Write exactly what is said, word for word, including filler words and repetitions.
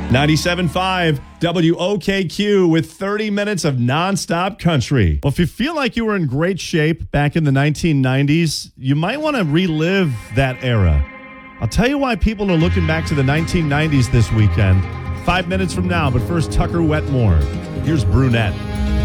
ninety-seven point five W O K Q with thirty minutes of nonstop country. Well, if you feel like you were in great shape back in the nineteen nineties, you might want to relive that era. I'll tell you why people are looking back to the nineteen nineties this weekend. Five minutes from now, but first, Tucker Wetmore. Here's Brunette.